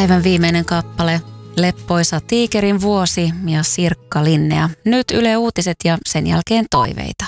Päivän viimeinen kappale, leppoisa Tiikerin vuosi ja Sirkka Linnea. Nyt Yle Uutiset ja sen jälkeen toiveita.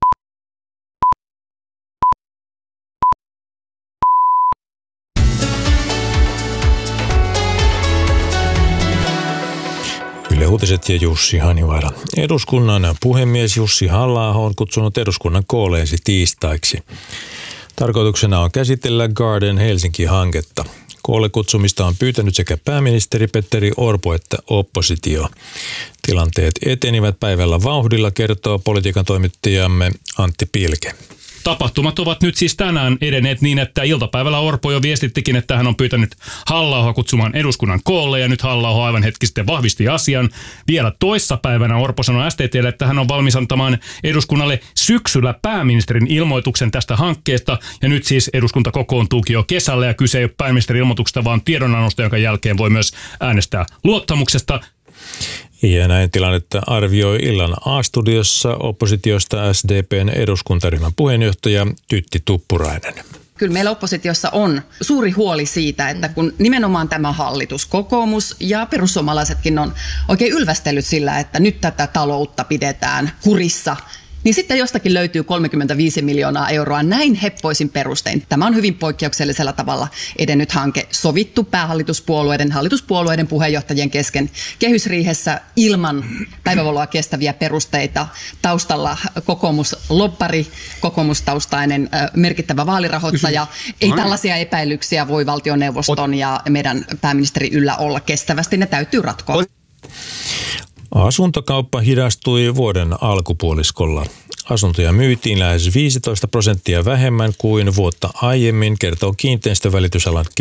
Yle Uutiset ja Jussi Hanivaara. Eduskunnan puhemies Jussi Halla-aho on kutsunut eduskunnan kooleensi tiistaiksi. Tarkoituksena on käsitellä Garden Helsinki-hanketta. Koolle kutsumista on pyytänyt sekä pääministeri Petteri Orpo että oppositio. Tilanteet etenivät päivällä vauhdilla, kertoo politiikan toimittajamme Antti Pilke. Tapahtumat ovat nyt siis tänään edenneet niin, että iltapäivällä Orpo jo viestittikin, että hän on pyytänyt Halla-ahoa kutsumaan eduskunnan koolle ja nyt Halla-aho aivan hetki sitten vahvisti asian. Vielä toissapäivänä Orpo sanoi STT:lle, että hän on valmis antamaan eduskunnalle syksyllä pääministerin ilmoituksen tästä hankkeesta ja nyt siis eduskunta kokoontuukin jo kesällä ja kyse ei ole pääministerin ilmoituksesta, vaan tiedonannosta, jonka jälkeen voi myös äänestää luottamuksesta. Ja näin tilannetta arvioi illan A-studiossa oppositiosta SDP:n eduskuntaryhmän puheenjohtaja Tytti Tuppurainen. Kyllä meillä oppositiossa on suuri huoli siitä, että kun nimenomaan tämä hallitus, kokoomus ja perussuomalaisetkin on oikein ylvästellyt sillä, että nyt tätä taloutta pidetään kurissa, niin sitten jostakin löytyy 35 miljoonaa euroa näin heppoisin perustein. Tämä on hyvin poikkeuksellisella tavalla edennyt hanke, sovittu hallituspuolueiden puheenjohtajien kesken kehysriihessä ilman päivävaloa kestäviä perusteita. Taustalla kokoomuslobbari, kokoomustaustainen merkittävä vaalirahoittaja. Ei tällaisia epäilyksiä voi valtioneuvoston ja meidän pääministeri yllä olla kestävästi. Ne täytyy ratkoa. Asuntokauppa hidastui vuoden alkupuoliskolla. Asuntoja myytiin lähes 15% vähemmän kuin vuotta aiemmin, kertoo kiinteistövälitysalan